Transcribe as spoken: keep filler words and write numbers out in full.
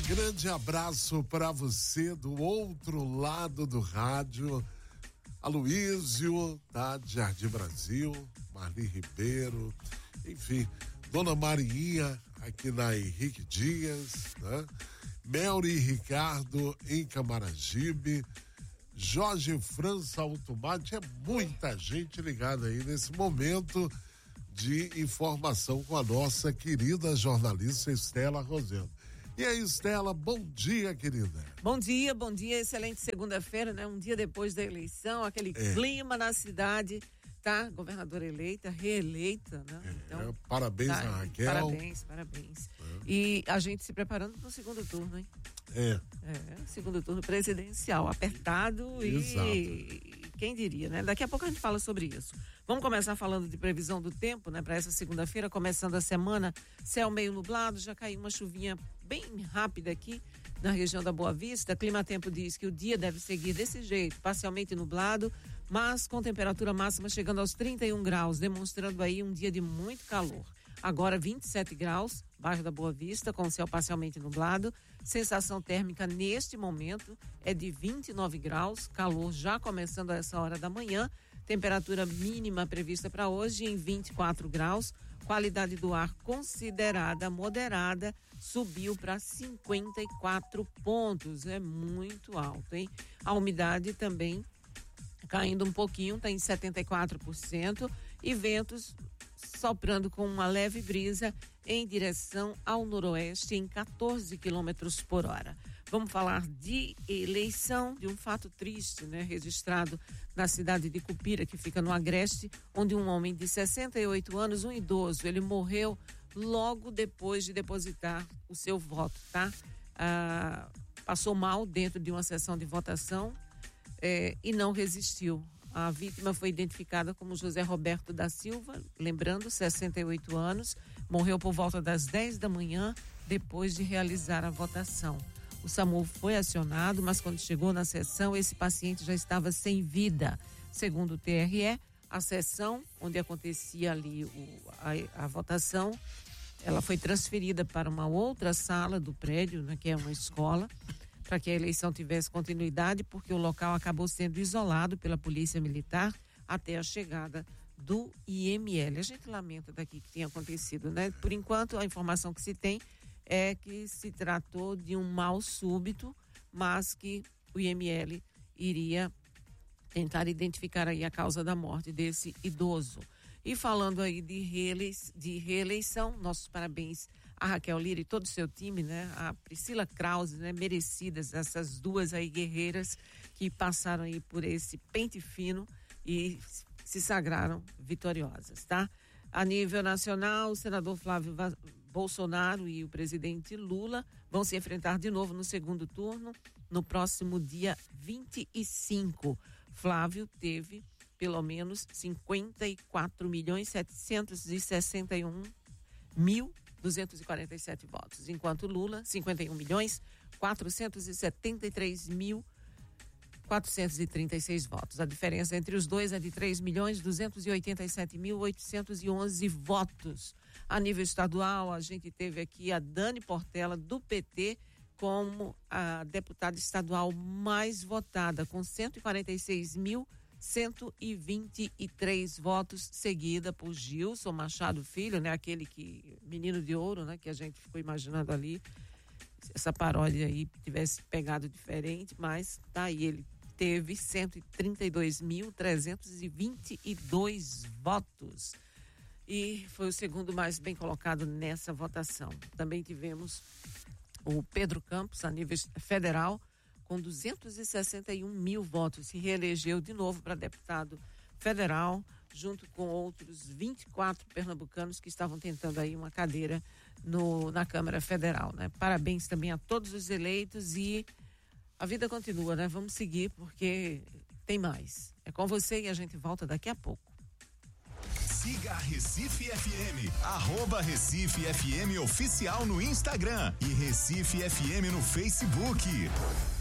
Grande abraço para você do outro lado do rádio. Aloísio, tá? De Jardim Brasil, Marli Ribeiro, enfim, Dona Marinha aqui na Henrique Dias, né? Melri e Ricardo em Camaragibe, Jorge França Automate, é muita gente ligada aí nesse momento de informação com a nossa querida jornalista Estela Rosendo. E aí, Estela, bom dia, querida. Bom dia, bom dia, excelente segunda-feira, né? Um dia depois da eleição, aquele é. clima na cidade, tá? Governadora eleita, reeleita, né? É, então, parabéns tá, a Raquel. Parabéns, parabéns. É. E a gente se preparando para o segundo turno, hein? É. É, segundo turno presidencial, apertado e, e quem diria, né? Daqui a pouco a gente fala sobre isso. Vamos começar falando de previsão do tempo, né? Para essa segunda-feira, começando a semana, céu meio nublado, já caiu uma chuvinha bem rápida aqui na região da Boa Vista. Clima-tempo diz que o dia deve seguir desse jeito, parcialmente nublado, mas com temperatura máxima chegando aos trinta e um graus, demonstrando aí um dia de muito calor. Agora vinte e sete graus, bairro da Boa Vista, com céu parcialmente nublado. Sensação térmica neste momento é de vinte e nove graus, calor já começando a essa hora da manhã. Temperatura mínima prevista para hoje em vinte e quatro graus. Qualidade do ar considerada moderada, subiu para cinquenta e quatro pontos, é muito alto, hein? A umidade também caindo um pouquinho, está em setenta e quatro por cento e ventos soprando com uma leve brisa em direção ao noroeste em quatorze quilômetros por hora. Vamos falar de eleição, de um fato triste, né? Registrado na cidade de Cupira, que fica no Agreste, onde um homem de sessenta e oito anos, um idoso, ele morreu logo depois de depositar o seu voto, tá? Ah, passou mal dentro de uma sessão de votação eh, e não resistiu. A vítima foi identificada como José Roberto da Silva, lembrando, sessenta e oito anos, morreu por volta das dez da manhã, depois de realizar a votação. O SAMU foi acionado, mas quando chegou na sessão, esse paciente já estava sem vida. Segundo o T R E, a sessão onde acontecia ali o, a, a votação, ela foi transferida para uma outra sala do prédio, né, que é uma escola, para que a eleição tivesse continuidade, porque o local acabou sendo isolado pela Polícia Militar até a chegada do I M L. A gente lamenta daqui que tenha acontecido, né? Por enquanto, a informação que se tem é que se tratou de um mal súbito, mas que o I M L iria tentar identificar aí a causa da morte desse idoso. E falando aí de, reelei- de reeleição, nossos parabéns a Raquel Lira e todo o seu time, né? A Priscila Krause, né? Merecidas essas duas aí guerreiras que passaram aí por esse pente fino e se sagraram vitoriosas, tá? A nível nacional, o senador Flávio Bolsonaro e o presidente Lula vão se enfrentar de novo no segundo turno no próximo dia vinte e cinco. Flávio teve pelo menos cinquenta e quatro milhões setecentos e sessenta e um mil duzentos e quarenta e sete votos, enquanto Lula, cinquenta e um milhões quatrocentos e setenta e três mil quatrocentos e trinta e seis votos. A diferença entre os dois é de três milhões duzentos e oitenta e sete mil oitocentos e onze votos. A nível estadual, a gente teve aqui a Dani Portela, do P T, como a deputada estadual mais votada, com cento e quarenta e seis mil cento e vinte e três votos, seguida por Gilson Machado Filho, né? Aquele que, menino de ouro, né? Que a gente ficou imaginando ali, essa paródia aí tivesse pegado diferente, mas tá aí, ele teve cento e trinta e dois mil trezentos e vinte e dois votos e foi o segundo mais bem colocado nessa votação. Também tivemos o Pedro Campos, a nível federal, com duzentos e sessenta e um mil votos, se reelegeu de novo para deputado federal, junto com outros vinte e quatro pernambucanos que estavam tentando aí uma cadeira no, na Câmara Federal, né? Parabéns também a todos os eleitos e a vida continua, né? Vamos seguir porque tem mais. É com você e a gente volta daqui a pouco. Siga a Recife F M, arroba Recife F M Oficial no Instagram e Recife F M no Facebook.